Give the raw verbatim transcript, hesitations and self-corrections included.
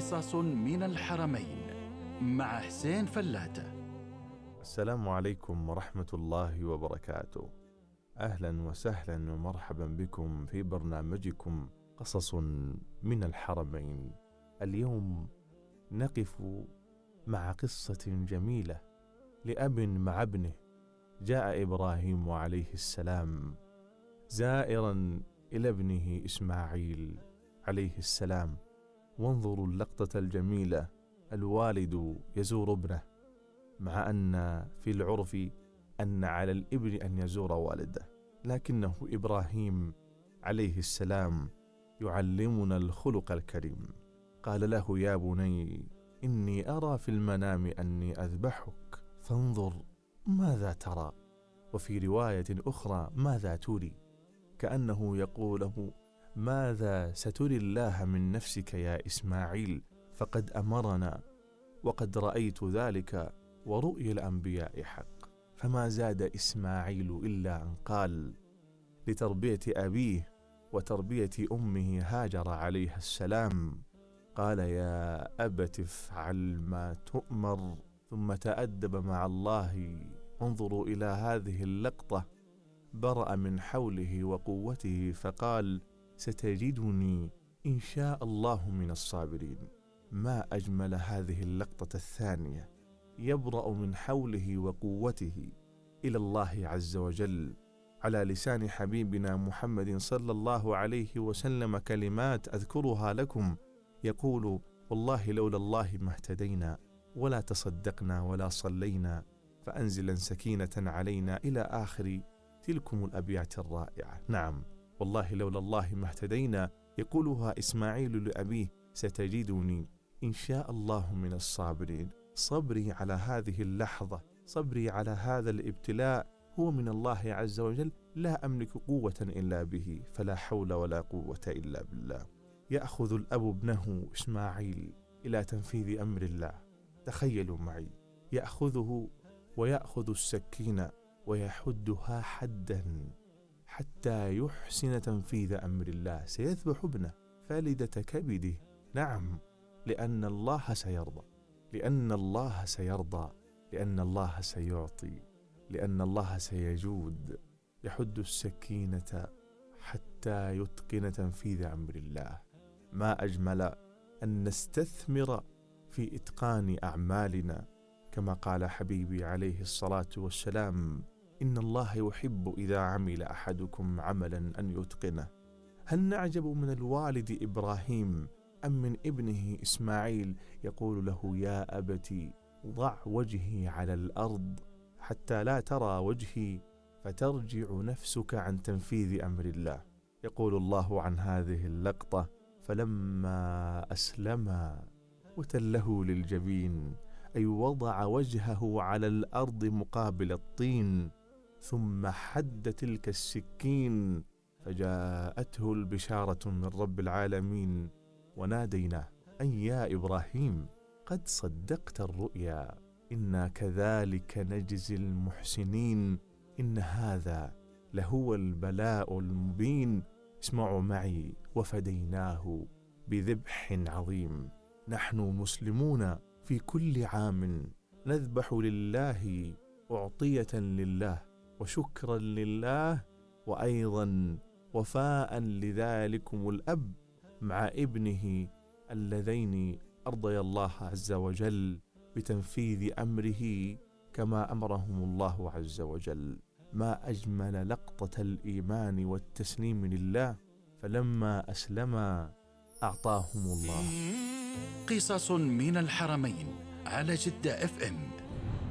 قصص من الحرمين مع حسين فلاتة. السلام عليكم ورحمة الله وبركاته. أهلا وسهلا ومرحبا بكم في برنامجكم قصص من الحرمين. اليوم نقف مع قصة جميلة لأب مع ابنه. جاء إبراهيم عليه السلام زائرا إلى ابنه إسماعيل عليه السلام، وانظروا اللقطة الجميلة، الوالد يزور ابنه، مع أن في العرف أن على الابن أن يزور والده، لكنه إبراهيم عليه السلام يعلمنا الخلق الكريم. قال له: يا بني إني أرى في المنام أني أذبحك فانظر ماذا ترى. وفي رواية أخرى: ماذا تري؟ كأنه يقول له: ماذا ستري الله من نفسك يا إسماعيل؟ فقد أمرنا وقد رأيت ذلك، ورؤيا الأنبياء حق. فما زاد إسماعيل إلا أن قال لتربية أبيه وتربية أمه هاجر عليها السلام، قال: يا أبت افعل ما تؤمر. ثم تأدب مع الله. انظروا إلى هذه اللقطة، برأ من حوله وقوته فقال: ستجدني إن شاء الله من الصابرين. ما أجمل هذه اللقطة الثانية، يبرأ من حوله وقوته إلى الله عز وجل على لسان حبيبنا محمد صلى الله عليه وسلم كلمات أذكرها لكم، يقول: والله لولا الله ما اهتدينا ولا تصدقنا ولا صلينا فأنزلا سكينة علينا، إلى آخر تلكم الأبيات الرائعة. نعم، والله لولا الله ما اهتدينا، يقولها إسماعيل لأبيه: ستجدني إن شاء الله من الصابرين. صبري على هذه اللحظة، صبري على هذا الابتلاء هو من الله عز وجل، لا أملك قوة إلا به، فلا حول ولا قوة إلا بالله. يأخذ الأب ابنه إسماعيل إلى تنفيذ أمر الله. تخيلوا معي، يأخذه ويأخذ السكين ويحدها حدا حتى يحسن تنفيذ أمر الله. سيذبح ابنه فالدة كبده، نعم، لأن الله سيرضى، لأن الله سيرضى، لأن الله سيعطي، لأن الله سيجود. يحد السكينة حتى يتقن تنفيذ أمر الله. ما أجمل أن نستثمر في إتقان أعمالنا، كما قال حبيبي عليه الصلاة والسلام: إن الله يحب إذا عمل أحدكم عملا أن يتقنه. هل نعجب من الوالد إبراهيم أم من ابنه إسماعيل يقول له: يا أبتي ضع وجهي على الأرض حتى لا ترى وجهي فترجع نفسك عن تنفيذ أمر الله. يقول الله عن هذه اللقطة: فلما أسلما وتله للجبين، أي وضع وجهه على الأرض مقابل الطين، ثم حد تلك السكين، فجاءته البشارة من رب العالمين وناديناه: أن يا إبراهيم قد صدقت الرؤيا، إنا كذلك نجزي المحسنين، إن هذا لهو البلاء المبين. اسمعوا معي: وفديناه بذبح عظيم. نحن مسلمون في كل عام نذبح لله أعطية لله وشكرا لله، وأيضا وفاء لذلكم الأب مع ابنه اللذين أرضي الله عز وجل بتنفيذ أمره كما أمرهم الله عز وجل. ما أجمل لقطة الإيمان والتسليم لله. فلما أسلما أعطاهم الله. قصص من الحرمين على جدة اف ام.